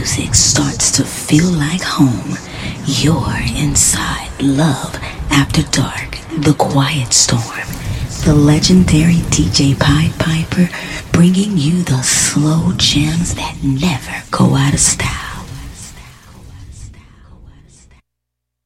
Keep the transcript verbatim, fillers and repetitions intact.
music starts to feel like home, you're inside Love After Dark, The Quiet Storm. The legendary D J Pied Piper bringing you the slow gems that never go out of style.